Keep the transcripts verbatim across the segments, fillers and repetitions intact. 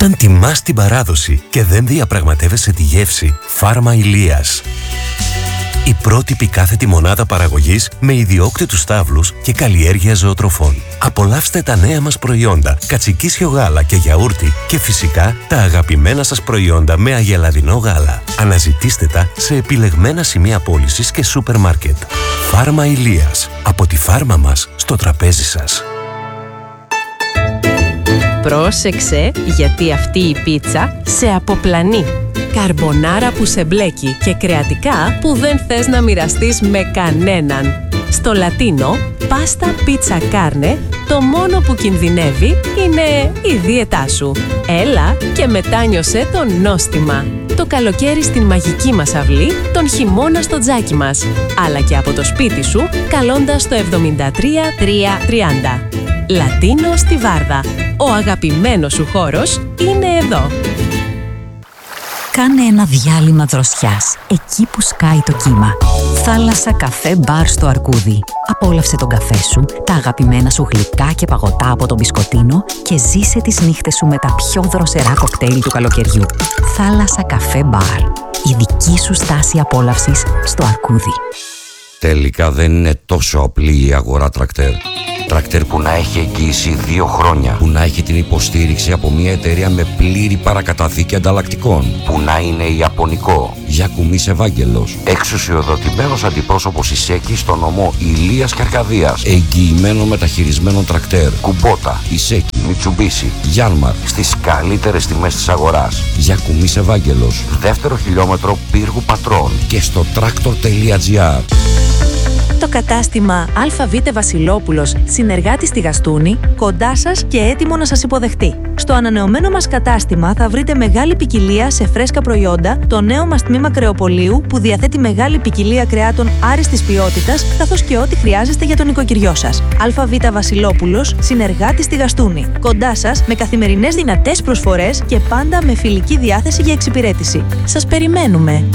Όταν τιμάς την παράδοση και δεν διαπραγματεύεσαι τη γεύση, Φάρμα Ηλίας. Η πρώτη κάθετη μονάδα παραγωγής με ιδιόκτητους στάβλους και καλλιέργεια ζωοτροφών. Απολαύστε τα νέα μας προϊόντα, κατσικίσιο γάλα και γιαούρτι και φυσικά τα αγαπημένα σας προϊόντα με αγελαδινό γάλα. Αναζητήστε τα σε επιλεγμένα σημεία πώλησης και σούπερ μάρκετ. Φάρμα Ηλίας. Από τη φάρμα μας στο τραπέζι σας. Πρόσεξε, γιατί αυτή η πίτσα σε αποπλανεί. Καρμπονάρα που σε μπλέκει και κρεατικά που δεν θες να μοιραστείς με κανέναν. Στο Λατίνο, πάστα πίτσα κάρνε, το μόνο που κινδυνεύει είναι η δίαιτά σου. Έλα και μετάνιωσέ το νόστιμα. Το καλοκαίρι στην μαγική μας αυλή, τον χειμώνα στο τζάκι μας. Αλλά και από το σπίτι σου, καλώντας το εβδομήντα τρία τρία τριάντα. Λατίνο στη Βάρδα. Ο αγαπημένος σου χώρος είναι εδώ. Κάνε ένα διάλειμμα δροσιάς, εκεί που σκάει το κύμα. Θάλασσα καφέ μπαρ στο Αρκούδι. Απόλαυσε τον καφέ σου, τα αγαπημένα σου γλυκά και παγωτά από τον μπισκοτίνο και ζήσε τις νύχτες σου με τα πιο δροσερά κοκτέιλ του καλοκαιριού. Θάλασσα καφέ μπαρ. Η δική σου στάση απόλαυσης στο Αρκούδι. Τελικά δεν είναι τόσο απλή η αγορά τρακτέρ. Τρακτέρ που να έχει εγγύηση δύο χρόνια. Που να έχει την υποστήριξη από μια εταιρεία με πλήρη παρακαταθήκη ανταλλακτικών. Που να είναι ιαπωνικό. Γιακουμής Ευάγγελος. Εξουσιοδοτημένος αντιπρόσωπος Ισέκη στο νομό Ηλίας και Αρκαδίας. Εγγυημένο μεταχειρισμένο τρακτέρ. Κουμπότα, Ισέκη, Μιτσουμπίσι, Γιάνμαρ. Στις καλύτερες τιμές της αγοράς. Γιακουμής Ευάγγελος. Δεύτερο χιλιόμετρο Πύργου Πατρών. Και στο tractor.gr. Το κατάστημα ΑΒ Βασιλόπουλος, συνεργάτη στη Γαστούνη, κοντά σας και έτοιμο να σας υποδεχτεί. Στο ανανεωμένο μας κατάστημα θα βρείτε μεγάλη ποικιλία σε φρέσκα προϊόντα, το νέο μας τμήμα κρεοπωλείου που διαθέτει μεγάλη ποικιλία κρεάτων άριστης ποιότητας, καθώς και ό,τι χρειάζεστε για τον οικοκυριό σας. ΑΒ Βασιλόπουλος, συνεργάτη στη Γαστούνη. Κοντά σας με καθημερινές δυνατές προσφορές και πάντα με φιλική διάθεση για εξυπηρέτηση. Σας περιμένουμε!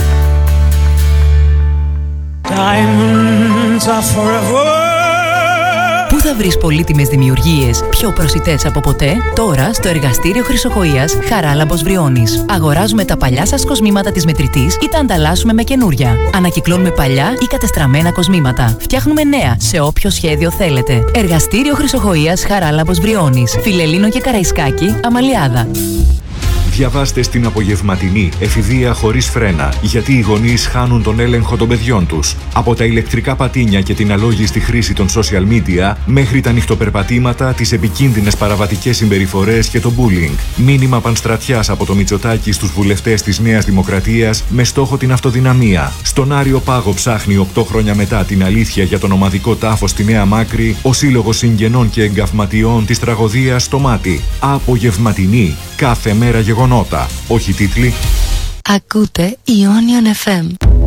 Πού θα βρεις πολύτιμες δημιουργίες πιο προσιτές από ποτέ? Τώρα στο εργαστήριο Χρυσοχοΐας Χαράλαμπος Βριώνης. Αγοράζουμε τα παλιά σας κοσμήματα της μετρητής ή τα ανταλλάσσουμε με καινούρια. Ανακυκλώνουμε παλιά ή κατεστραμμένα κοσμήματα. Φτιάχνουμε νέα σε όποιο σχέδιο θέλετε. Εργαστήριο Χρυσοχοΐας Χαράλαμπος Βριώνης. Φιλελλήνο και Καραϊσκάκη, Αμαλιάδα. Διαβάστε στην απογευματινή εφηβεία χωρίς φρένα, γιατί οι γονείς χάνουν τον έλεγχο των παιδιών τους. Από τα ηλεκτρικά πατίνια και την αλόγιστη χρήση των social media, μέχρι τα νυχτοπερπατήματα, τις επικίνδυνες παραβατικές συμπεριφορές και το bullying. Μήνυμα πανστρατιάς από το Μητσοτάκη στους βουλευτές της Νέας Δημοκρατίας με στόχο την αυτοδυναμία. Στον Άριο Πάγο ψάχνει οκτώ χρόνια μετά την αλήθεια για τον ομαδικό τάφο στη Νέα Μάκρη, ο Σύλλογος Συγγενών και Εγκαυματιών της τραγωδίας στο Μάτι. Απογευματινή, κάθε μέρα γεγονότα. Όχι τίτλοι. Ακούτε Ionion εφ εμ.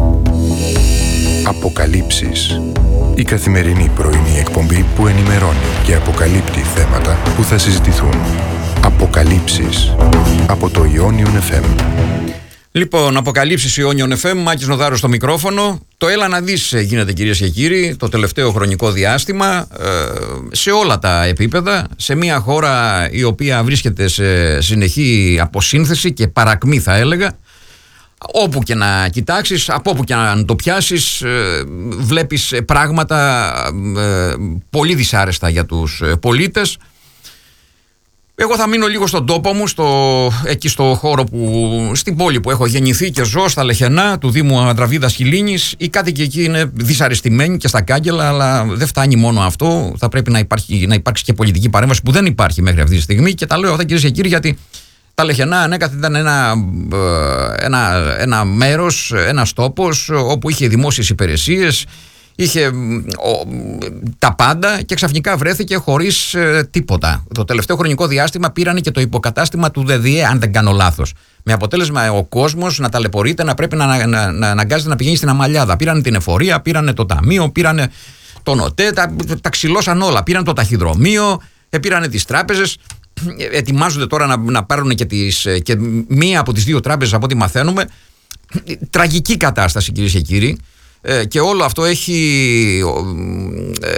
Αποκαλύψεις. Η καθημερινή πρωινή εκπομπή που ενημερώνει και αποκαλύπτει θέματα που θα συζητηθούν. Αποκαλύψεις. Από το Ionion εφ εμ. Λοιπόν, αποκαλύψεις Ionion εφ εμ, Μάκης Νοδάρος στο μικρόφωνο. Το έλα να δεις γίνεται, κυρίες και κύριοι, το τελευταίο χρονικό διάστημα, σε όλα τα επίπεδα, σε μια χώρα η οποία βρίσκεται σε συνεχή αποσύνθεση και παρακμή, θα έλεγα. Όπου και να κοιτάξεις, από όπου και να το πιάσεις, βλέπεις πράγματα πολύ δυσάρεστα για τους πολίτες. Εγώ θα μείνω λίγο στον τόπο μου, στο, εκεί στο χώρο που, στην πόλη που έχω γεννηθεί και ζω, στα Λεχενά του Δήμου Αντραβίδας Χιλίνης. Οι κάτοικοι εκεί είναι δυσαρεστημένοι και στα κάγκελα, αλλά δεν φτάνει μόνο αυτό. Θα πρέπει να, υπάρχει, να υπάρξει και πολιτική παρέμβαση που δεν υπάρχει μέχρι αυτή τη στιγμή. Και τα λέω αυτά, κυρίες και κύριοι, γιατί τα Λεχενά ανέκαθεν ήταν ένα, ένα, ένα μέρος, ένας τόπος όπου είχε δημόσιες υπηρεσίες, είχε ο, τα πάντα και ξαφνικά βρέθηκε χωρίς ε, τίποτα. Το τελευταίο χρονικό διάστημα πήρανε και το υποκατάστημα του ΔΔΕ, αν δεν κάνω λάθος. Με αποτέλεσμα ο κόσμος να ταλαιπωρείται, να πρέπει να, να, να αναγκάζεται να πηγαίνει στην Αμαλιάδα. Πήρανε την εφορία, πήρανε το ταμείο, πήρανε τον ΟΤΕ, τα, τα ξυλώσαν όλα. Πήραν το ταχυδρομείο, πήρανε τις τράπεζες. Ετοιμάζονται τώρα να, να πάρουν και, τις, και μία από τις δύο τράπεζες, από ό,τι μαθαίνουμε. Τραγική κατάσταση, κυρίες και κύριοι. Και όλο αυτό έχει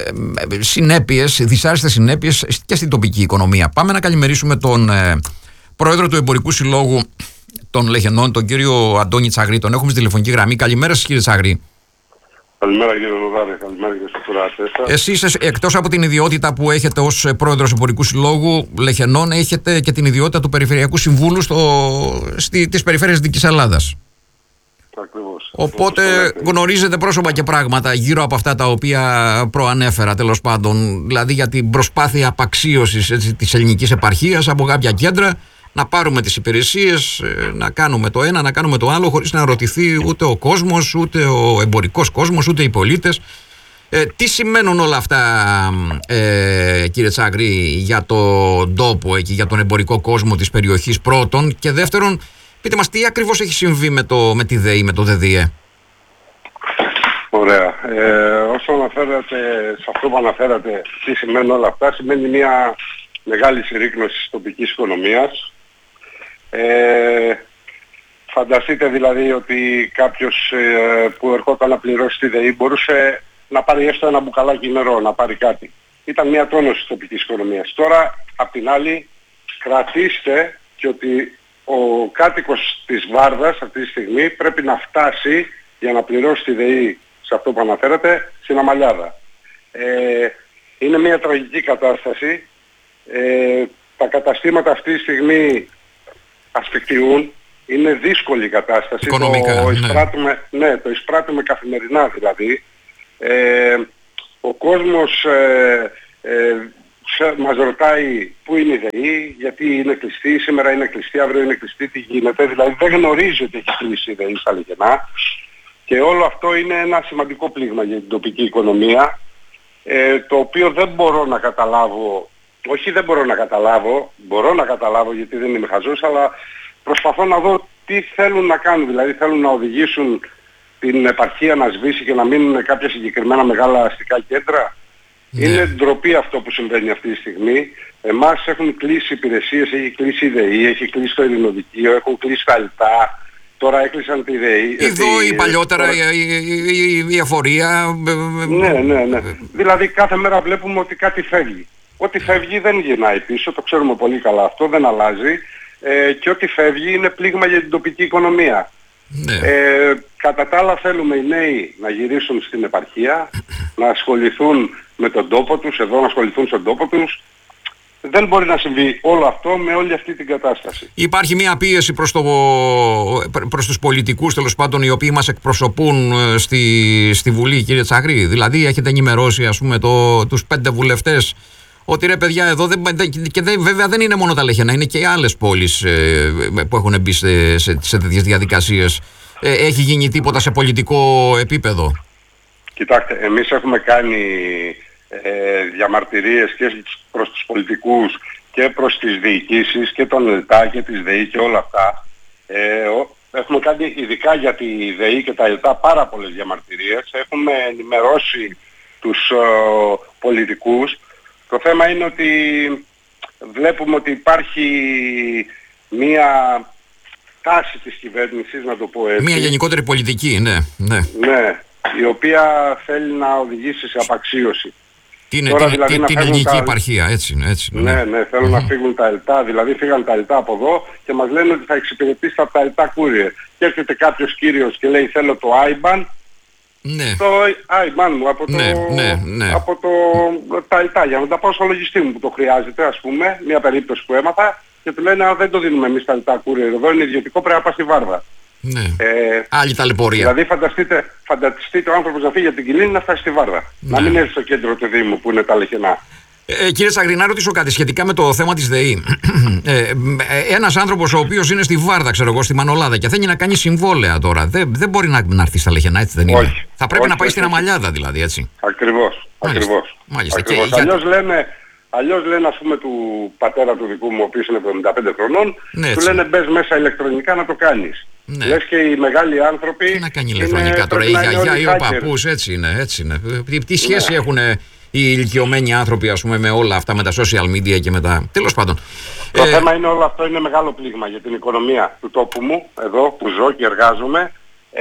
συνέπειες, δυσάρεστες συνέπειες και στην τοπική οικονομία. Πάμε να καλημερίσουμε τον πρόεδρο του Εμπορικού Συλλόγου των Λεχενών, τον κύριο Αντώνη Τσαγρή. Τον έχουμε στη τηλεφωνική γραμμή. Καλημέρα σας, κύριε Τσαγρή. Καλημέρα κύριε Λοδάρη, καλημέρα και στους ακροατές σας. Εσείς, εκτός από την ιδιότητα που έχετε ως πρόεδρος Εμπορικού Συλλόγου Λεχενών, έχετε και την ιδιότητα του Περιφερειακού Συμβούλου στο, στη, της Περιφέρειας Δυτικής Ελλάδας. Ακριβώς. Οπότε γνωρίζετε πρόσωπα και πράγματα γύρω από αυτά τα οποία προανέφερα, τέλος πάντων. Δηλαδή για την προσπάθεια απαξίωσης, έτσι, της ελληνικής επαρχίας από κάποια κέντρα, να πάρουμε τις υπηρεσίες, να κάνουμε το ένα, να κάνουμε το άλλο, χωρίς να ρωτηθεί ούτε ο κόσμος, ούτε ο εμπορικός κόσμος, ούτε οι πολίτες. Ε, τι σημαίνουν όλα αυτά, ε, κύριε Τσαγρή, για τον τόπο εκεί, για τον εμπορικό κόσμο της περιοχής, πρώτον, και δεύτερον, πείτε μας τι ακριβώς έχει συμβεί με, το, με τη ΔΕΗ, με το ΔΕΔΙΕ. Ωραία. Ε, όσο αναφέρατε, σε αυτό που αναφέρατε, τι σημαίνουν όλα αυτά, σημαίνει μια μεγάλη συρρίκνωση της τοπικής οικονομίας. Ε, φανταστείτε δηλαδή ότι κάποιος ε, που ερχόταν να πληρώσει τη ΔΕΗ μπορούσε να πάρει έστω ένα μπουκαλάκι νερό, να πάρει κάτι. Ήταν μια τόνωση της τοπικής οικονομίας. Τώρα, απ' την άλλη, κρατήστε και ότι ο κάτοικος της Βάρδας αυτή τη στιγμή πρέπει να φτάσει για να πληρώσει τη ΔΕΗ σε αυτό που αναφέρατε, στην Αμαλιάδα. Ε, είναι μια τραγική κατάσταση. Ε, τα καταστήματα αυτή τη στιγμή ασφικτιούν. Είναι δύσκολη η κατάσταση. Οικονομικά, το, ναι. εισπράττουμε, ναι, το εισπράττουμε καθημερινά δηλαδή. Ε, ο κόσμος ε, ε, μας ρωτάει πού είναι η ΔΕΗ, γιατί είναι κλειστή, σήμερα είναι κλειστή, αύριο είναι κλειστή, τι γίνεται. Δηλαδή δεν γνωρίζει ότι έχει κλείσει η ΔΕΗ στα Λεγενά. Και όλο αυτό είναι ένα σημαντικό πλήγμα για την τοπική οικονομία, ε, το οποίο δεν μπορώ να καταλάβω. Όχι δεν μπορώ να καταλάβω, μπορώ να καταλάβω γιατί δεν είμαι χαζός, αλλά προσπαθώ να δω τι θέλουν να κάνουν. Δηλαδή θέλουν να οδηγήσουν την επαρχία να σβήσει και να μείνουν κάποια συγκεκριμένα μεγάλα αστικά κέντρα. Ναι. Είναι ντροπή αυτό που συμβαίνει αυτή τη στιγμή. Εμάς έχουν κλείσει υπηρεσίες, έχει κλείσει η ΔΕΗ, έχει κλείσει το Ειρηνοδικείο, έχουν κλείσει τα ΕΛΤΑ. Τώρα έκλεισαν τη ΔΕΗ. Εδώ τη... η παλιότερα τώρα... η, η, η εφορία. Ναι, ναι, ναι. Δηλαδή κάθε μέρα βλέπουμε ότι κάτι φεύγει. Ό,τι φεύγει δεν γυρνάει πίσω, το ξέρουμε πολύ καλά αυτό, δεν αλλάζει. Ε, και ό,τι φεύγει είναι πλήγμα για την τοπική οικονομία. Ναι. Ε, κατά τα άλλα θέλουμε οι νέοι να γυρίσουν στην επαρχία, να ασχοληθούν με τον τόπο τους, εδώ να ασχοληθούν στον τόπο τους. Δεν μπορεί να συμβεί όλο αυτό με όλη αυτή την κατάσταση. Υπάρχει μια πίεση προς, το, προς τους πολιτικούς, τέλος πάντων, οι οποίοι μας εκπροσωπούν στη, στη Βουλή, κύριε Τσαγρή. Δηλαδή έχετε ενημερώσει, ας πούμε, το, τους πέντε βουλευτές ότι ρε παιδιά εδώ δεν, και δεν, βέβαια δεν είναι μόνο τα Λεχενά, είναι και οι άλλες πόλεις ε, που έχουν μπει σε, σε, σε τέτοιες διαδικασίες. Ε, έχει γίνει τίποτα σε πολιτικό επίπεδο? Κοιτάξτε, εμείς έχουμε κάνει ε, διαμαρτυρίες και προς τους πολιτικούς και προς τις διοικήσεις και τον ΕΛΤΑ και τις ΔΕΗ και όλα αυτά. Ε, έχουμε κάνει ειδικά για τη ΔΕΗ και τα ΕΛΤΑ πάρα πολλές διαμαρτυρίες. Έχουμε ενημερώσει τους ε, πολιτικούς. Το θέμα είναι ότι βλέπουμε ότι υπάρχει μία τάση της κυβέρνησης, να το πω έτσι. Μία γενικότερη πολιτική, ναι, ναι. Ναι, η οποία θέλει να οδηγήσει σε απαξίωση. Τι είναι, Τώρα, την, δηλαδή, την, την ελληνική τα... επαρχία, έτσι είναι. Έτσι, ναι, ναι, ναι θέλουν mm-hmm. να φύγουν τα ΕΛΤΑ, δηλαδή φύγαν τα ΕΛΤΑ από εδώ και μας λένε ότι θα εξυπηρετήσει από τα ΕΛΤΑ courier. Και έρχεται κάποιος κύριος και λέει θέλω το άι μπαν. Ναι. Το άι μπαν μου από, το, ναι, ναι, ναι. από το, τα ΕΛΤΑ για να τα πάω στο λογιστή μου που το χρειάζεται, ας πούμε, μια περίπτωση που έμαθα και του λένε α, δεν το δίνουμε εμείς τα ΕΛΤΑ courier, εδώ είναι ιδιωτικό, πρέπει να πάει στη Βάρδα. Ναι. Ε, Άλλη ταλαιπωρία. Δηλαδή φανταστείτε, φανταστείτε ο άνθρωπος να φύγει για την Κοιλίνη να φτάσει στη Βάρδα. Ναι. Να μην έρθει στο κέντρο του Δήμου που είναι τα Λεχενά. Ε, κύριε Τσαγρή, να ρωτήσω κάτι σχετικά με το θέμα της ΔΕΗ. ε, ένας άνθρωπος ο οποίος είναι στη Βάρδα, ξέρω εγώ, στη Μανολάδα και θέλει να κάνει συμβόλαια τώρα, δεν, δεν μπορεί να, να έρθει στα Λεχενά, έτσι δεν είναι? Όχι. Θα πρέπει όχι, να πάει όχι, στην όχι. Αμαλιάδα δηλαδή, έτσι. Ακριβώς. Μάλιστα. Ακριβώς. Μάλιστα. Ακριβώς. Και, αλλιώς, για... λένε, αλλιώς λένε, ας πούμε, του πατέρα του δικού μου, ο οποίος είναι εβδομήντα πέντε χρονών, ναι, του λένε μπες μέσα ηλεκτρονικά να το κάνεις. Ναι. Λες και οι μεγάλοι άνθρωποι... Τι να κάνει ηλεκτρονικά είναι, τώρα, η γιαγιά ή ο παππούς, έτσι είναι, έτσι είναι. Τι, τι σχέση ναι. έχουν οι ηλικιωμένοι άνθρωποι, ας πούμε, με όλα αυτά, με τα social media και με τα... Τέλος πάντων. Το ε... θέμα είναι όλο αυτό είναι μεγάλο πλήγμα για την οικονομία του τόπου μου, εδώ που ζω και εργάζομαι. Ε,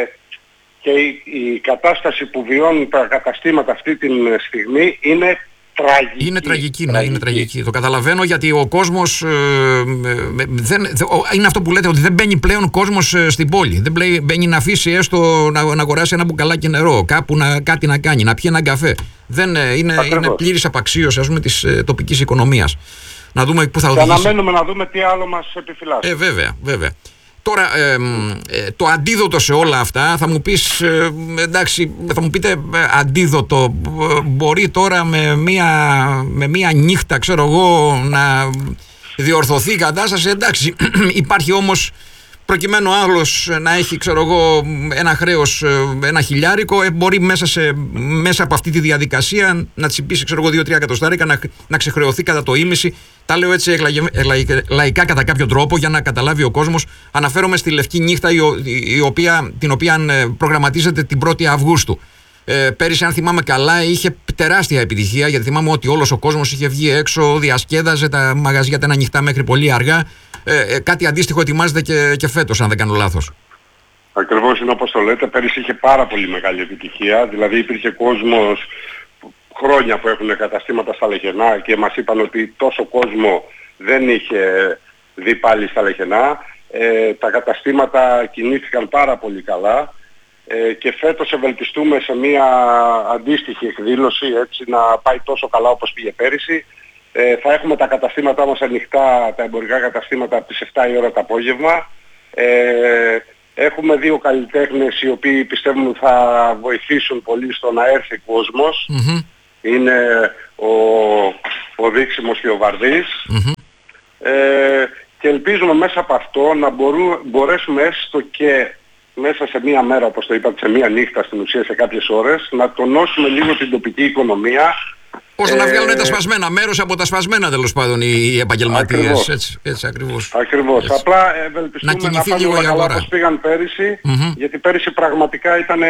και η, η κατάσταση που βιώνουν τα καταστήματα αυτή τη στιγμή είναι τραγική. Είναι τραγική, ναι, είναι τραγική. Το καταλαβαίνω, γιατί ο κόσμος ε, δεν, είναι αυτό που λέτε, ότι δεν μπαίνει πλέον κόσμος στην πόλη. Δεν μπαίνει να αφήσει έστω να, να αγοράσει ένα μπουκαλάκι νερό, κάπου να, κάτι να κάνει, να πιει ένα καφέ. Δεν, είναι, είναι πλήρης απαξίωση, ας πούμε, της ε, τοπικής οικονομίας. Να δούμε πού θα οδηγήσει. Και αναμένουμε να δούμε τι άλλο μας επιφυλάσσει. Ε, βέβαια, βέβαια. Τώρα, ε, ε, το αντίδοτο σε όλα αυτά, θα μου πεις, ε, εντάξει, θα μου πείτε, ε, αντίδοτο, ε, μπορεί τώρα με μία, με μία νύχτα, ξέρω εγώ, να διορθωθεί η κατάσταση. Εντάξει, υπάρχει όμως, προκειμένου άλλος να έχει, ξέρω εγώ, ένα χρέος, ένα χιλιάρικο, ε, μπορεί μέσα, σε, μέσα από αυτή τη διαδικασία να τσιμπήσει, ξέρω εγώ, δύο-τρία εκατοστάρικα, να, να ξεχρεωθεί κατά το ίμιση. Τα λέω έτσι λαϊκά, λαϊκά κατά κάποιο τρόπο για να καταλάβει ο κόσμος. Αναφέρομαι στη Λευκή Νύχτα, η, η οποία, την οποία προγραμματίζεται την πρώτη Αυγούστου. Ε, πέρυσι, αν θυμάμαι καλά, είχε τεράστια επιτυχία, γιατί θυμάμαι ότι όλος ο κόσμος είχε βγει έξω, διασκέδαζε, τα μαγαζιά ήταν ανοιχτά μέχρι πολύ αργά. Ε, ε, κάτι αντίστοιχο ετοιμάζεται και, και φέτος, αν δεν κάνω λάθος. Ακριβώς είναι όπως το λέτε. Πέρυσι είχε πάρα πολύ μεγάλη επιτυχία. Δηλαδή υπήρχε κόσμος χρόνια που έχουν καταστήματα στα Λεχενά και μας είπαν ότι τόσο κόσμο δεν είχε δει πάλι στα Λεχενά. Ε, τα καταστήματα κινήθηκαν πάρα πολύ καλά ε, και φέτος ευελπιστούμε σε μια αντίστοιχη εκδήλωση, έτσι, να πάει τόσο καλά όπως πήγε πέρυσι. Ε, θα έχουμε τα καταστήματά μας ανοιχτά, τα εμπορικά καταστήματα, από τις εφτά η ώρα το απόγευμα. Ε, έχουμε δύο καλλιτέχνες οι οποίοι πιστεύουμε θα βοηθήσουν πολύ στο να έρθει κόσμος. Mm-hmm. Είναι ο, ο Δείξιμος και ο Βαρδής. Mm-hmm. Ε, και ελπίζουμε μέσα από αυτό να μπορού, μπορέσουμε έστω και μέσα σε μία μέρα, όπως το είπατε, σε μία νύχτα στην ουσία, σε κάποιες ώρες, να τονώσουμε λίγο την τοπική οικονομία. Ώστε ε, να βγάλουν τα σπασμένα, μέρος από τα σπασμένα, τέλος πάντων, οι επαγγελματίες. Ακριβώς. Έτσι, έτσι ακριβώς. Ακριβώς. Έτσι. Απλά ευελπιστούμε να, να πάνε όλα καλά όπως πήγαν πέρυσι, mm-hmm. γιατί πέρυσι πραγματικά ήταν,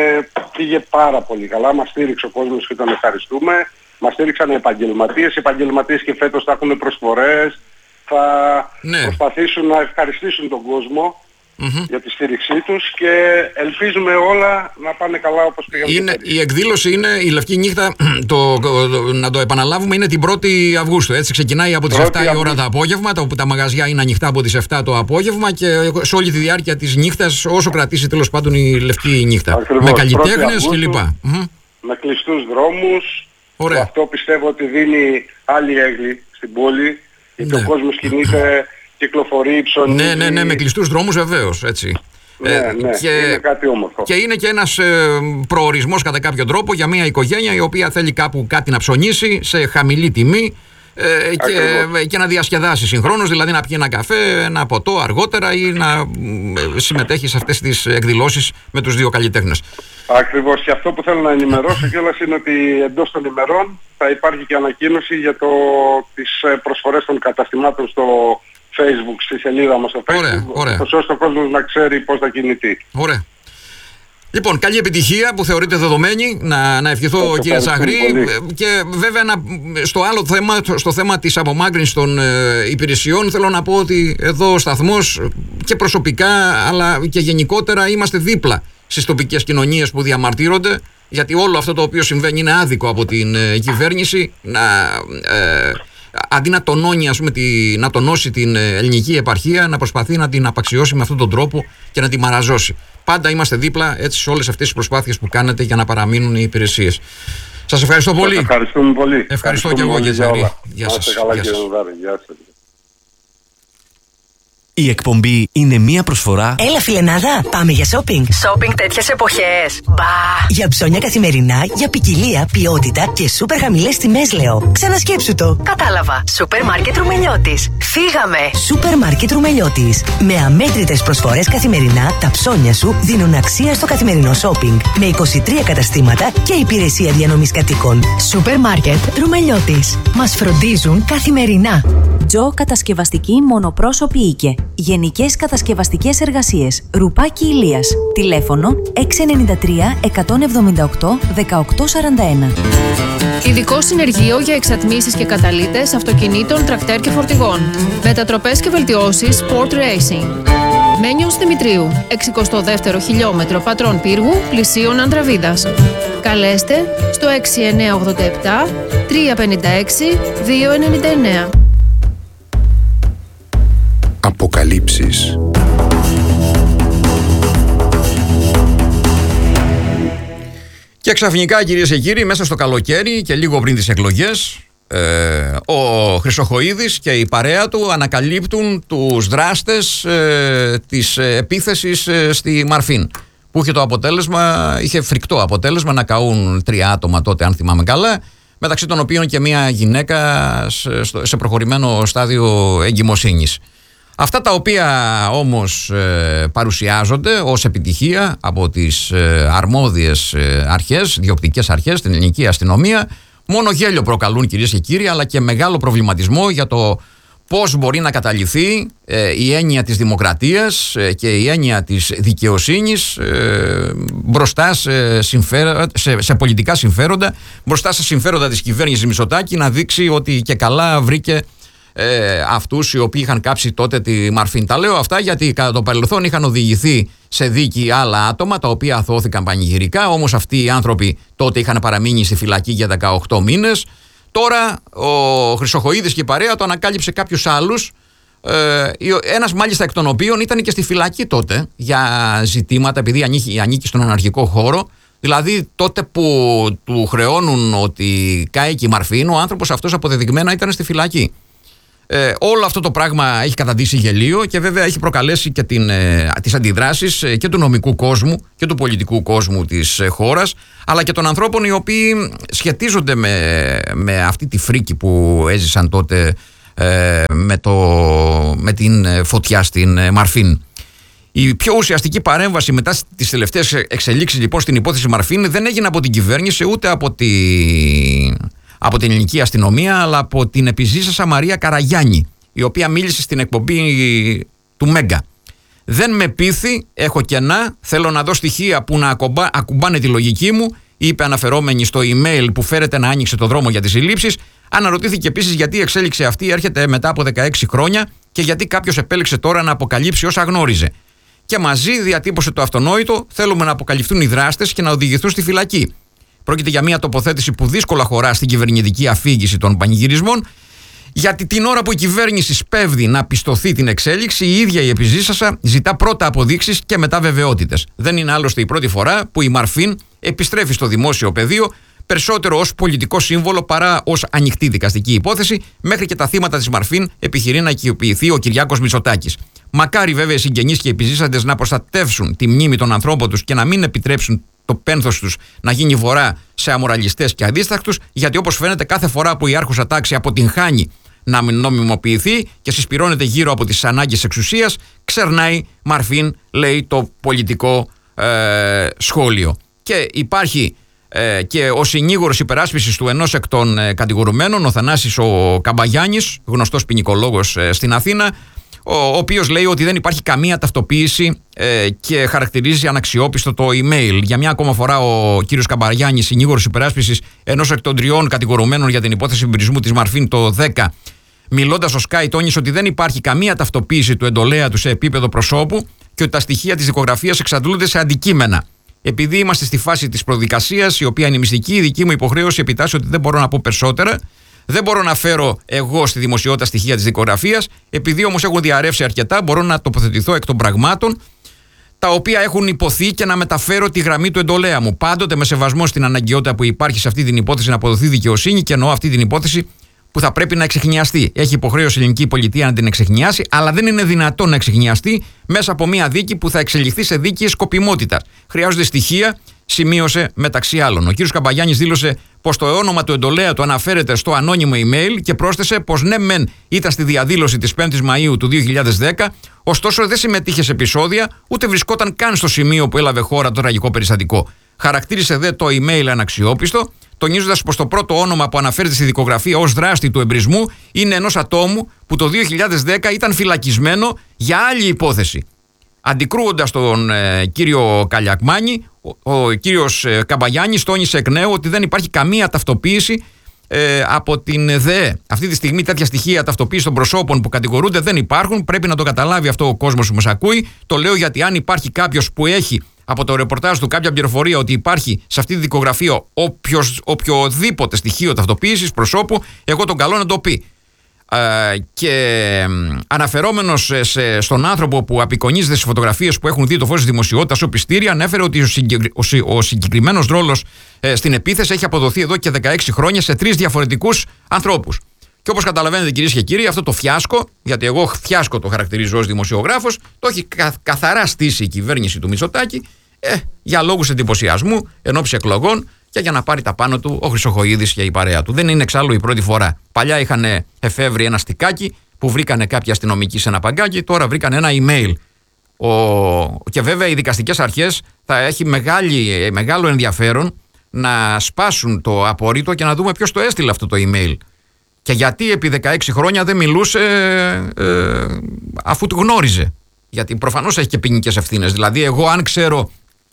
πήγε πάρα πολύ καλά. Μας στήριξε ο κόσμος και τον ευχαριστούμε. Μας στήριξαν οι επαγγελματίες. Οι επαγγελματίες και φέτος θα έχουν προσφορές. Θα ναι. προσπαθήσουν να ευχαριστήσουν τον κόσμο. Mm-hmm. για τη στήριξή τους και ελπίζουμε όλα να πάνε καλά όπως πήγαμε. Είναι, η εκδήλωση είναι η Λευκή Νύχτα, το, το, να το επαναλάβουμε, είναι την πρώτη Αυγούστου. Έτσι ξεκινάει από τις εφτά η ώρα το απόγευμα, τα, τα μαγαζιά είναι ανοιχτά από τις εφτά το απόγευμα και σε όλη τη διάρκεια της νύχτας, όσο κρατήσει τέλος πάντων η Λευκή Νύχτα. Ακριβώς, με καλλιτέχνες κλπ. Mm-hmm. Με κλειστούς δρόμους. Ωραία. Αυτό πιστεύω ότι δίνει άλλη έγκλη στην πόλη, γιατί ναι. ο κόσμος κινείται, κυκλοφορεί, ψωνίζει. Ναι, ναι, ναι, με κλειστούς δρόμους βεβαίως, έτσι. Ναι, ε, ναι, και, είναι κάτι όμορφο. Και είναι και ένας ε, προορισμός κατά κάποιο τρόπο για μια οικογένεια η οποία θέλει κάπου κάτι να ψωνίσει σε χαμηλή τιμή ε, και, και να διασκεδάσει συγχρόνως, δηλαδή να πιει ένα καφέ, ένα ποτό αργότερα ή να ε, συμμετέχει σε αυτές τις εκδηλώσεις με τους δύο καλλιτέχνες. Ακριβώς, και αυτό που θέλω να ενημερώσω κιόλας είναι ότι εντός των ημερών θα υπάρχει και ανακοίνωση για το, τις προσφορές των καταστημάτων στο Facebook, στη σελίδα μας στο Facebook, ωραία, ωραία. ώστε ο κόσμος να ξέρει πώς θα κινηθεί. Ωραία. Λοιπόν, καλή επιτυχία που θεωρείται δεδομένη, να, να ευχηθώ κύριε Τσαχρή, και βέβαια να, στο άλλο θέμα, στο θέμα της απομάκρυνσης των ε, υπηρεσιών, θέλω να πω ότι εδώ ο σταθμός και προσωπικά αλλά και γενικότερα είμαστε δίπλα στις τοπικές κοινωνίες που διαμαρτύρονται, γιατί όλο αυτό το οποίο συμβαίνει είναι άδικο από την ε, κυβέρνηση, να... Ε, αντί να τονώνει, ας πούμε, τη, να τονώσει την ελληνική επαρχία, να προσπαθεί να την απαξιώσει με αυτόν τον τρόπο και να την μαραζώσει. Πάντα είμαστε δίπλα, έτσι, σε όλες αυτές τις προσπάθειες που κάνετε για να παραμείνουν οι υπηρεσίες. Σας ευχαριστώ πολύ. Σας ευχαριστούμε πολύ. Ευχαριστώ και εγώ, κύριε Τσαχρή. Γεια σας. Γεια σας. Η εκπομπή είναι μία προσφορά. Έλα, φιλενάδα, πάμε για shopping. Shopping τέτοιες εποχές. Μπα. Για ψώνια καθημερινά, για ποικιλία, ποιότητα και σούπερ χαμηλές τιμές, λέω. Ξανασκέψου το. Κατάλαβα. Σούπερ μάρκετ Ρουμελιώτης. Φύγαμε. Σούπερ μάρκετ Ρουμελιώτης. Με αμέτρητες προσφορές καθημερινά, τα ψώνια σου δίνουν αξία στο καθημερινό shopping. Με είκοσι τρία καταστήματα και υπηρεσία διανομής κατοίκων. Σούπερ μάρκετ Ρουμελιώτης. Μας φροντίζουν καθημερινά. Τζο Κατασκευαστική Μονοπρόσωπη Οίκε. Γενικές κατασκευαστικές εργασίες. Ρουπάκι Ηλίας. Τηλέφωνο έξι εννιά τρία εκατόν εβδομήντα οκτώ δεκαοκτώ σαράντα ένα. Ειδικό συνεργείο για εξατμίσεις και καταλύτες αυτοκινήτων, τρακτέρ και φορτηγών. Μετατροπές και βελτιώσεις Sport Racing. Μένιος Δημητρίου, εξηκοστό δεύτερο χιλιόμετρο Πατρών Πύργου, πλησίον Ανδραβίδας. Καλέστε στο έξι εννιά οκτώ επτά τρία πέντε έξι δύο εννιά εννιά. Αποκαλύψεις. Και ξαφνικά, κυρίες και κύριοι, μέσα στο καλοκαίρι και λίγο πριν τις εκλογές, ε, ο Χρυσοχοΐδης και η παρέα του ανακαλύπτουν τους δράστες ε, της επίθεσης ε, στη Μαρφίν, που είχε το αποτέλεσμα, είχε φρικτό αποτέλεσμα να καούν τρία άτομα τότε, αν θυμάμαι καλά, μεταξύ των οποίων και μια γυναίκα σε προχωρημένο στάδιο εγκυμοσύνης. Αυτά τα οποία όμως ε, παρουσιάζονται ως επιτυχία από τις ε, αρμόδιες ε, αρχές, διοκτικές αρχές, την ελληνική αστυνομία, μόνο γέλιο προκαλούν, κυρίες και κύριοι, αλλά και μεγάλο προβληματισμό για το πώς μπορεί να καταληθεί ε, η έννοια της δημοκρατίας ε, και η έννοια της δικαιοσύνης ε, μπροστά σε, συμφέρα, σε, σε πολιτικά συμφέροντα, μπροστά σε συμφέροντα της κυβέρνησης Μητσοτάκη, να δείξει ότι και καλά βρήκε Ε, αυτούς οι οποίοι είχαν κάψει τότε τη Μαρφίν. Τα λέω αυτά γιατί κατά το παρελθόν είχαν οδηγηθεί σε δίκη άλλα άτομα τα οποία αθώθηκαν πανηγυρικά, όμως αυτοί οι άνθρωποι τότε είχαν παραμείνει στη φυλακή για δεκαοκτώ μήνες. Τώρα ο Χρυσοχοΐδης και η παρέα το ανακάλυψε κάποιους άλλους, ε, ένας μάλιστα εκ των οποίων ήταν και στη φυλακή τότε για ζητήματα, επειδή ανήκει, ανήκει στον αναρχικό χώρο. Δηλαδή τότε που του χρεώνουν ότι κάηκε η Μαρφίν, ο άνθρωπος αυτός αποδεδειγμένα ήταν στη φυλακή. Ε, όλο αυτό το πράγμα έχει καταντήσει γελίο και βέβαια έχει προκαλέσει και την, ε, τις αντιδράσεις ε, και του νομικού κόσμου και του πολιτικού κόσμου της ε, χώρας, αλλά και των ανθρώπων οι οποίοι σχετίζονται με, με αυτή τη φρίκη που έζησαν τότε ε, με, το, με την φωτιά στην ε, Μαρφίν. Η πιο ουσιαστική παρέμβαση μετά τις τελευταίες εξελίξεις λοιπόν στην υπόθεση Μαρφίν δεν έγινε από την κυβέρνηση ούτε από τη... από την ελληνική αστυνομία, αλλά από την επιζήσασα Μαρία Καραγιάννη, η οποία μίλησε στην εκπομπή του Μέγκα. Δεν με πείθει, έχω κενά, θέλω να δω στοιχεία που να ακουμπά, ακουμπάνε τη λογική μου, είπε αναφερόμενη στο email που φέρεται να άνοιξε το δρόμο για τις συλλήψεις. Αναρωτήθηκε επίσης γιατί η εξέλιξη αυτή έρχεται μετά από δεκαέξι χρόνια και γιατί κάποιος επέλεξε τώρα να αποκαλύψει όσα γνώριζε. Και μαζί διατύπωσε το αυτονόητο: θέλουμε να αποκαλυφθούν οι δράστες και να οδηγηθούν στη φυλακή. Πρόκειται για μια τοποθέτηση που δύσκολα χωρά στην κυβερνητική αφήγηση των πανηγυρισμών, γιατί την ώρα που η κυβέρνηση σπέβδει να πιστωθεί την εξέλιξη, η ίδια η επιζήσασα ζητά πρώτα αποδείξεις και μετά βεβαιότητες. Δεν είναι άλλωστε η πρώτη φορά που η Μαρφίν επιστρέφει στο δημόσιο πεδίο, περισσότερο ως πολιτικό σύμβολο παρά ως ανοιχτή δικαστική υπόθεση. Μέχρι και τα θύματα της Μαρφίν επιχειρεί να οικειοποιηθεί ο Κυριάκος Μητσοτάκης. Μακάρι βέβαια οι συγγενείς και οι επιζήσαντες να προστατεύσουν τη μνήμη των ανθρώπων τους και να μην επιτρέψουν το πένθος τους να γίνει βορρά σε αμοραλιστές και αδίστακτους, γιατί όπως φαίνεται κάθε φορά που η άρχουσα τάξη αποτυγχάνει να μην νομιμοποιηθεί και συσπυρώνεται γύρω από τις ανάγκες εξουσίας, ξερνάει Μαρφίν, λέει το πολιτικό ε, σχόλιο. Και υπάρχει ε, και ο συνήγορος υπεράσπισης του ενός εκ των ε, κατηγορουμένων, ο Θανάσης ο Καμπαγιάννης, γνωστός ποινικολόγος ε, στην Αθήνα, ο οποίος λέει ότι δεν υπάρχει καμία ταυτοποίηση ε, και χαρακτηρίζει αναξιόπιστο το email. Για μια ακόμα φορά ο κύριος Καμπαγιάννης, συνήγορος υπεράσπισης ενός εκ των τριών κατηγορουμένων για την υπόθεση εμπειρισμού της Μαρφίν το δέκα, μιλώντας στο Sky, τόνισε ότι δεν υπάρχει καμία ταυτοποίηση του εντολέα του σε επίπεδο προσώπου και ότι τα στοιχεία της δικογραφίας εξαντλούνται σε αντικείμενα. Επειδή είμαστε στη φάση της προδικασίας, η οποία είναι μυστική, η δική μου υποχρέωση επιτάσσει ότι δεν μπορώ να πω περισσότερα. Δεν μπορώ να φέρω εγώ στη δημοσιότητα στοιχεία της δικογραφίας. Επειδή όμως έχουν διαρρεύσει αρκετά, μπορώ να τοποθετηθώ εκ των πραγμάτων, τα οποία έχουν υποθεί, και να μεταφέρω τη γραμμή του εντολέα μου. Πάντοτε με σεβασμό στην αναγκαιότητα που υπάρχει σε αυτή την υπόθεση να αποδοθεί δικαιοσύνη, και εννοώ αυτή την υπόθεση που θα πρέπει να εξεχνιαστεί. Έχει υποχρέωση η ελληνική πολιτεία να την εξεχνιάσει, αλλά δεν είναι δυνατόν να εξεχνιαστεί μέσα από μια δίκη που θα εξελιχθεί σε δίκη σκοπιμότητας. Χρειάζονται στοιχεία, σημείωσε μεταξύ άλλων. Ο κ. Καμπαγιάννης δήλωσε πως το όνομα του εντολέα του αναφέρεται στο ανώνυμο email και πρόσθεσε πως ναι, μεν ήταν στη διαδήλωση της πέμπτης Μαΐου του δύο χιλιάδες δέκα, ωστόσο δεν συμμετείχε σε επεισόδια, ούτε βρισκόταν καν στο σημείο που έλαβε χώρα το τραγικό περιστατικό. Χαρακτήρισε δε το email αναξιόπιστο, τονίζοντας πως το πρώτο όνομα που αναφέρεται στη δικογραφία ως δράστη του εμπρισμού είναι ενός ατόμου που το δύο χιλιάδες δέκα ήταν φυλακισμένο για άλλη υπόθεση. Αντικρούοντας τον ε, κύριο Καλιακμάνη, ο, ο κύριος ε, Καμπαγιάννης τόνισε εκ νέου ότι δεν υπάρχει καμία ταυτοποίηση ε, από την ΔΕΕ. Αυτή τη στιγμή τέτοια στοιχεία ταυτοποίηση των προσώπων που κατηγορούνται δεν υπάρχουν. Πρέπει να το καταλάβει αυτό ο κόσμος που μας ακούει. Το λέω γιατί αν υπάρχει κάποιος που έχει από το ρεπορτάζ του κάποια πληροφορία ότι υπάρχει σε αυτή τη δικογραφία οποιος, οποιοδήποτε στοιχείο ταυτοποίησης προσώπου, εγώ τον καλώ να το πει. Uh, και αναφερόμενος σε, στον άνθρωπο που απεικονίζεται στις φωτογραφίες που έχουν δει το φως της δημοσιότητας ο Πιστήρη, ανέφερε ότι ο, συγκεκρι, ο, ο συγκεκριμένος ρόλος ε, στην επίθεση έχει αποδοθεί εδώ και δεκαέξι χρόνια σε τρεις διαφορετικούς ανθρώπους. Και όπως καταλαβαίνετε, κυρίες και κύριοι, αυτό το φιάσκο, γιατί εγώ φιάσκο το χαρακτηρίζω ως δημοσιογράφος, το έχει κα, καθαρά στήσει η κυβέρνηση του Μητσοτάκη ε, για λόγους εντυπωσιασμού ενόψει εκλογών και για να πάρει τα πάνω του ο Χρυσοχοΐδης και η παρέα του. Δεν είναι εξάλλου η πρώτη φορά. Παλιά είχαν εφεύρει ένα στικάκι που βρήκανε κάποιοι αστυνομικοί σε ένα παγκάκι, τώρα βρήκαν ένα email. Ο... Και βέβαια οι δικαστικές αρχές θα έχει μεγάλη, μεγάλο ενδιαφέρον να σπάσουν το απόρριτο και να δούμε ποιος το έστειλε αυτό το email. Και γιατί επί δεκαέξι χρόνια δεν μιλούσε ε, αφού το γνώριζε. Γιατί προφανώς έχει και ποινικές ευθύνες. Δηλαδή, εγώ αν ξέρω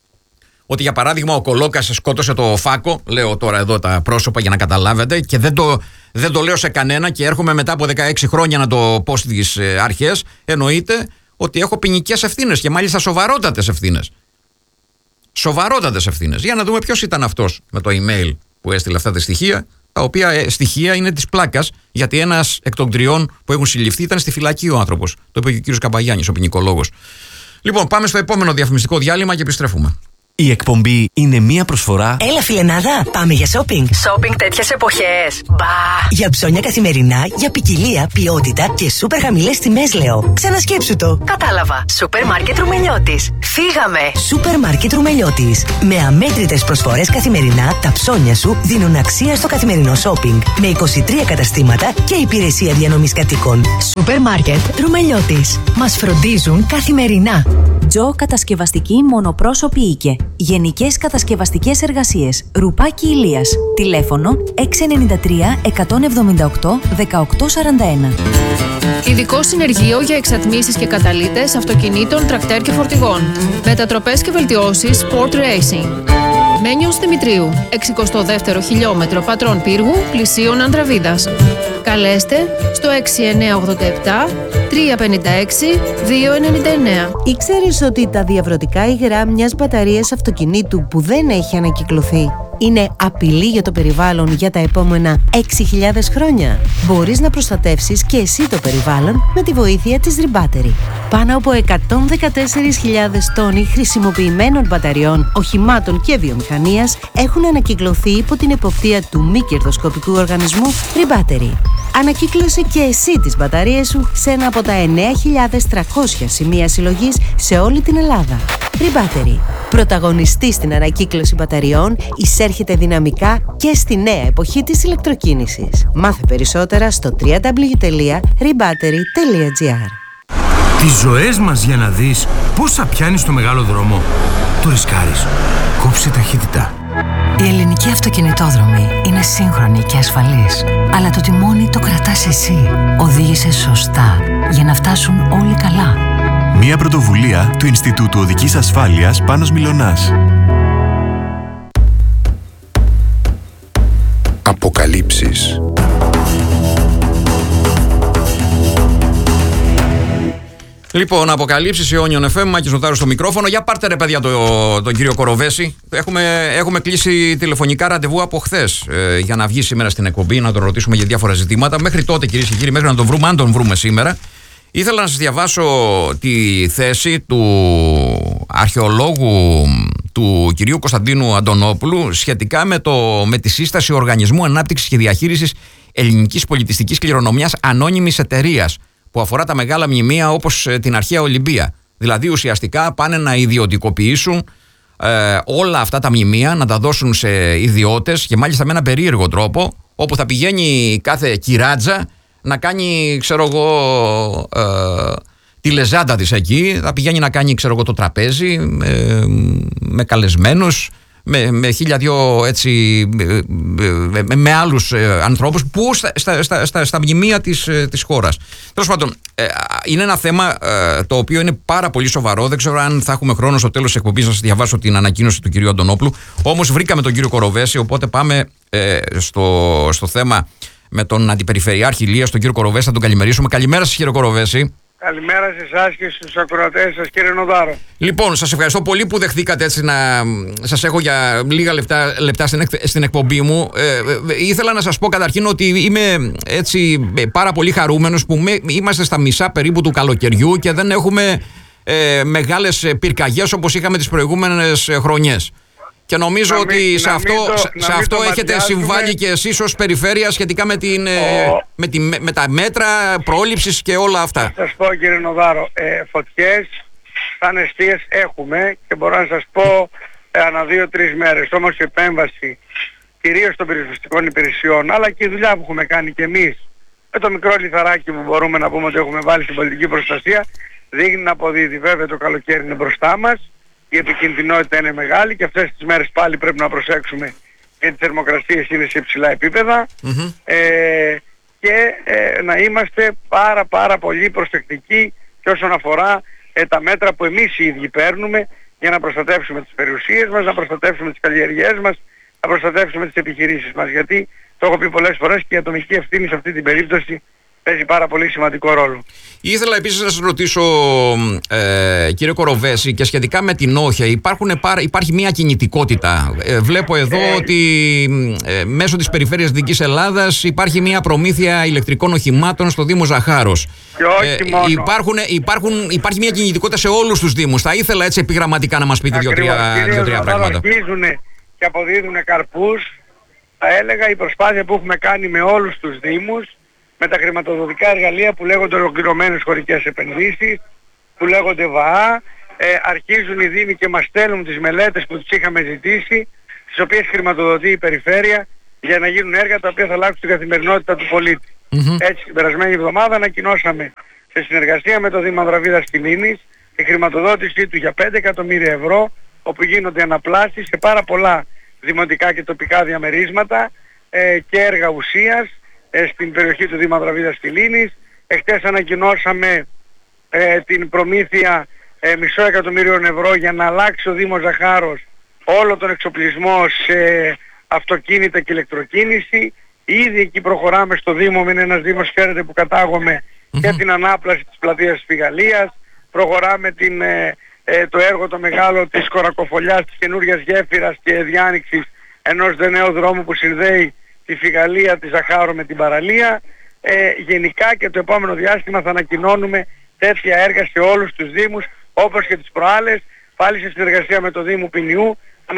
ότι για παράδειγμα ο Κολόκας σκότωσε το Φάκο, λέω τώρα εδώ τα πρόσωπα για να καταλάβετε, και δεν το, δεν το λέω σε κανένα και έρχομαι μετά από δεκαέξι χρόνια να το πω στις αρχές, εννοείται ότι έχω ποινικές ευθύνες και μάλιστα σοβαρότατες ευθύνες. Σοβαρότατες ευθύνες. Για να δούμε ποιος ήταν αυτός με το email που έστειλε αυτά τα στοιχεία, τα οποία στοιχεία είναι της πλάκας, γιατί ένας εκ των τριών που έχουν συλληφθεί ήταν στη φυλακή ο άνθρωπος. Το είπε και ο κύριος Καμπαγιάννης, ο ποινικολόγος. Λοιπόν, πάμε στο επόμενο διαφημιστικό διάλειμμα και επιστρέφουμε. Η εκπομπή είναι μία προσφορά. Έλα, φιλενάδα, πάμε για shopping. Shopping τέτοιες εποχές. Μπα! Για ψώνια καθημερινά, για ποικιλία, ποιότητα και σούπερ χαμηλές τιμές, λέω. Ξανασκέψου το. Κατάλαβα. Σούπερ μάρκετ Ρουμελιώτης. Φύγαμε. Σούπερ μάρκετ Ρουμελιώτης. Με αμέτρητες προσφορές καθημερινά, τα ψώνια σου δίνουν αξία στο καθημερινό shopping. Με είκοσι τρία καταστήματα και υπηρεσία διανομής κατοίκων. Σούπερ μάρκετ Ρουμελιώτης. Μας φροντίζουν καθημερινά. Τζο Κατασκευαστική Μονοπρόσωπη Οίκε. Γενικές κατασκευαστικές εργασίες. Ρουπάκι Ηλίας. Τηλέφωνο έξι εννιά τρία εκατόν εβδομήντα οκτώ δεκαοκτώ σαράντα ένα. Ειδικό συνεργείο για εξατμίσεις και καταλύτες αυτοκινήτων, τρακτέρ και φορτηγών. Μετατροπές και βελτιώσεις Sport Racing. Μένιος Δημητρίου, εξηκοστό δεύτερο χιλιόμετρο Πατρών Πύργου, πλησίον Ανδραβίδας. Καλέστε στο έξι εννιά οκτώ επτά τρία πέντε έξι δύο εννιά εννιά. Ήξερες ότι τα διαβρωτικά υγρά μιας μπαταρίας αυτοκινήτου που δεν έχει ανακυκλωθεί είναι απειλή για το περιβάλλον για τα επόμενα έξι χιλιάδες χρόνια? Μπορείς να προστατεύσεις και εσύ το περιβάλλον με τη βοήθεια της Rebattery. Πάνω από εκατόν δεκατέσσερις χιλιάδες τόνοι χρησιμοποιημένων μπαταριών, οχημάτων και βιομηχανίας έχουν ανακυκλωθεί υπό την εποπτεία του μη κερδοσκοπικού οργανισμού Rebattery. Ανακύκλωσε και εσύ τις μπαταρίες σου σε ένα από τα εννέα χιλιάδες τριακόσια σημεία συλλογής σε όλη την Ελλάδα. Rebattery. Πρωταγωνιστή στην ανακύκλωση μπαταριών, εισέρχεται δυναμικά και στη νέα εποχή της ηλεκτροκίνησης. Μάθε περισσότερα στο double-u double-u double-u τελεία rebattery τελεία gr. Τις ζωές μας για να δεις πόσα πιάνεις στο μεγάλο δρόμο. Το ρισκάρεις. Κόψε ταχύτητα. Η ελληνική αυτοκινητόδρομη είναι σύγχρονη και ασφαλής, αλλά το τιμόνι το κρατάς εσύ. Οδήγησε σωστά για να φτάσουν όλοι καλά. Μία πρωτοβουλία του Ινστιτούτου Οδικής Ασφάλειας Πάνος Μιλωνάς. Αποκαλύψεις. Λοιπόν, αποκαλύψεις Ιόνιον εφ εμ, Μάκης Νοτάρος στο μικρόφωνο. Για πάρτε ρε παιδιά τον το κύριο Κοροβέση. Έχουμε, έχουμε κλείσει τηλεφωνικά ραντεβού από χθες ε, για να βγει σήμερα στην εκπομπή, να τον ρωτήσουμε για διάφορα ζητήματα. Μέχρι τότε, κυρίες και κύριοι, μέχρι να τον βρούμε, αν τον βρούμε σήμερα, ήθελα να σας διαβάσω τη θέση του αρχαιολόγου του κυρίου Κωνσταντίνου Αντωνόπουλου σχετικά με, το, με τη σύσταση Οργανισμού Ανάπτυξης και Διαχείρισης Ελληνικής Πολιτιστικής Κληρονομιάς Ανώνυμης Εταιρείας, που αφορά τα μεγάλα μνημεία όπως την αρχαία Ολυμπία. Δηλαδή ουσιαστικά πάνε να ιδιωτικοποιήσουν ε, όλα αυτά τα μνημεία, να τα δώσουν σε ιδιώτες και μάλιστα με ένα περίεργο τρόπο, όπου θα πηγαίνει κάθε κυράτζα να κάνει, ξέρω εγώ, ε, τη λεζάντα της εκεί, θα πηγαίνει να κάνει, ξέρω εγώ, το τραπέζι ε, με καλεσμένους, με, με χίλια δυο έτσι, με, με άλλους ε, ανθρώπους που στα, στα, στα, στα, στα μνημεία της, ε, της χώρας. Τέλος πάντων, ε, είναι ένα θέμα ε, το οποίο είναι πάρα πολύ σοβαρό. Δεν ξέρω αν θα έχουμε χρόνο στο τέλος της εκπομπής να σας διαβάσω την ανακοίνωση του κυρίου Αντωνόπουλου. Όμως βρήκαμε τον κύριο Κοροβέση, οπότε πάμε ε, στο, στο θέμα με τον Αντιπεριφερειάρχη Ηλίας, τον κύριο Κοροβέση, θα τον καλημερίσουμε. Καλημέρα σας, κύριε Κοροβέση. Καλημέρα σε εσάς και στους ακροατές σας, κύριε Νοδάρο. Λοιπόν, σας ευχαριστώ πολύ που δεχθήκατε έτσι να σας έχω για λίγα λεπτά, λεπτά στην, εκ, στην εκπομπή μου. Ε, ε, ήθελα να σας πω καταρχήν ότι είμαι έτσι πάρα πολύ χαρούμενος που με, είμαστε στα μισά περίπου του καλοκαιριού και δεν έχουμε ε, μεγάλες πυρκαγιές όπως είχαμε τις προηγούμενες χρονιές. Και νομίζω να ότι μην, σε αυτό, το, σε αυτό έχετε συμβάλει και εσείς ως περιφέρεια σχετικά με, την, oh. με, τη, με τα μέτρα πρόληψης και όλα αυτά. Θα σας πω, κύριε Νοδάρο, ε, φωτιές σαν εστίες έχουμε και μπορώ να σας πω ε, ανά δύο-τρεις μέρες. Όμως η επέμβαση κυρίως των πυροσβεστικών υπηρεσιών, αλλά και η δουλειά που έχουμε κάνει κι εμείς με το μικρό λιθαράκι που μπορούμε να πούμε ότι έχουμε βάλει στην πολιτική προστασία, δείχνει να αποδίδει. Βέβαια το καλοκαίρι είναι μπροστά μας. Η επικινδυνότητα είναι μεγάλη και αυτές τις μέρες πάλι πρέπει να προσέξουμε γιατί οι θερμοκρασίες είναι σε υψηλά επίπεδα mm-hmm. ε, και ε, να είμαστε πάρα πάρα πολύ προσεκτικοί και όσον αφορά ε, τα μέτρα που εμείς οι ίδιοι παίρνουμε για να προστατεύσουμε τις περιουσίες μας, να προστατεύσουμε τις καλλιεργίες μας, να προστατεύσουμε τις επιχειρήσεις μας. Γιατί το έχω πει πολλές φορές και η ατομική ευθύνη σε αυτή την περίπτωση παίζει πάρα πολύ σημαντικό ρόλο. Ήθελα επίσης να σας ρωτήσω, ε, κύριε Κοροβέση, και σχετικά με την Όχια, υπάρχουν, υπάρχει μια κινητικότητα. Ε, βλέπω εδώ ε, ότι ε, μέσω της Περιφέρειας Δυτικής Ελλάδας υπάρχει μια προμήθεια ηλεκτρικών οχημάτων στο Δήμο Ζαχάρος. Και όχι ε, μόνο. Υπάρχουν, υπάρχουν, υπάρχει μια κινητικότητα σε όλους τους Δήμους. Θα ήθελα έτσι επιγραμματικά να μας πείτε δύο-τρία πράγματα. Αρχίζουν και αποδίδουν καρπούς. Θα έλεγα η προσπάθεια που έχουμε κάνει με όλους τους Δήμους, με τα χρηματοδοτικά εργαλεία που λέγονται ολοκληρωμένες χωρικές επενδύσεις, που λέγονται ΒΑΑ, ε, αρχίζουν οι Δήμοι και μας στέλνουν τις μελέτες που τους είχαμε ζητήσει, τις οποίες χρηματοδοτεί η Περιφέρεια, για να γίνουν έργα τα οποία θα αλλάξουν την καθημερινότητα του πολίτη. Mm-hmm. Έτσι, την περασμένη εβδομάδα ανακοινώσαμε σε συνεργασία με το Δήμο Ανδραβίδας Τιλίνης τη χρηματοδότησή του για πέντε εκατομμύρια ευρώ, όπου γίνονται αναπλάσεις σε πάρα πολλά δημοτικά και τοπικά διαμερίσματα ε, και έργα ουσίας στην περιοχή του Δήμου Ανδραβίδας Τιλίνης. Εχθές ανακοινώσαμε ε, την προμήθεια ε, μισό εκατομμύριο ευρώ για να αλλάξει ο Δήμος Ζαχάρος όλο τον εξοπλισμό σε αυτοκίνητα και ηλεκτροκίνηση. Ήδη εκεί προχωράμε στο Δήμο, με ένας Δήμος, ξέρετε, που κατάγομαι mm-hmm. και την ανάπλαση της πλατείας της Πηγαλίας. Προχωράμε την, ε, ε, το έργο το μεγάλο της Κορακοφολιάς, της καινούργιας γέφυρας και διάνοιξης ενός νέου δρόμου που συνδέει τη Φιγαλία, τη Ζαχάρο με την παραλία. Ε, γενικά και το επόμενο διάστημα θα ανακοινώνουμε τέτοια έργα σε όλους τους Δήμους, όπως και τις προάλλες, πάλι σε συνεργασία με το Δήμο Ποινιού,